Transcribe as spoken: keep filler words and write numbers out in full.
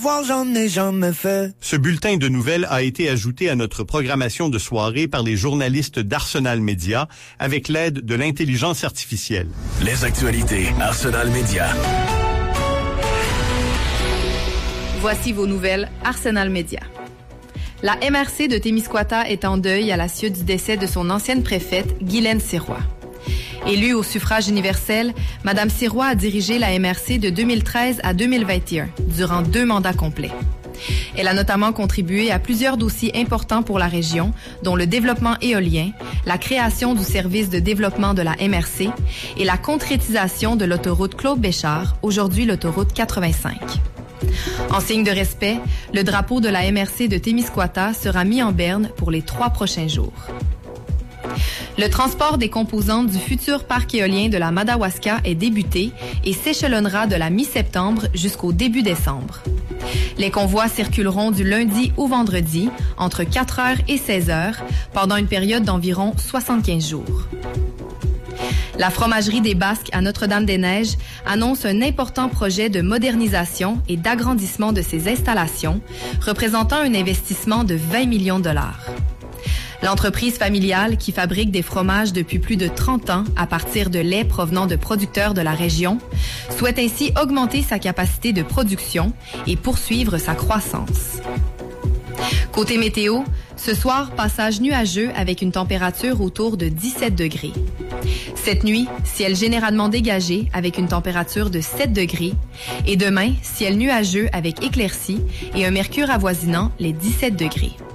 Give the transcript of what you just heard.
Voir, j'en ai jamais fait. Ce bulletin de nouvelles a été ajouté à notre programmation de soirée par les journalistes d'Arsenal Média avec l'aide de l'intelligence artificielle. Les actualités Arsenal Média. Voici vos nouvelles Arsenal Média. La M R C de Témiscouata est en deuil à la suite du décès de son ancienne préfète, Guylaine Sirois. Élue au suffrage universel, Mme Sirois a dirigé la M R C de deux mille treize à deux mille vingt et un, durant deux mandats complets. Elle a notamment contribué à plusieurs dossiers importants pour la région, dont le développement éolien, la création du service de développement de la M R C et la concrétisation de l'autoroute Claude-Béchard, aujourd'hui l'autoroute quatre-vingt-cinq. En signe de respect, le drapeau de la M R C de Témiscouata sera mis en berne pour les trois prochains jours. Le transport des composantes du futur parc éolien de la Madawaska est débuté et s'échelonnera de la mi-septembre jusqu'au début décembre. Les convois circuleront du lundi au vendredi, entre quatre heures et seize heures, pendant une période d'environ soixante-quinze jours. La fromagerie des Basques à Notre-Dame-des-Neiges annonce un important projet de modernisation et d'agrandissement de ses installations, représentant un investissement de vingt millions de dollars. L'entreprise familiale, qui fabrique des fromages depuis plus de trente ans à partir de lait provenant de producteurs de la région, souhaite ainsi augmenter sa capacité de production et poursuivre sa croissance. Côté météo, ce soir, passage nuageux avec une température autour de dix-sept degrés. Cette nuit, ciel généralement dégagé avec une température de sept degrés. Et demain, ciel nuageux avec éclaircies et un mercure avoisinant les dix-sept degrés.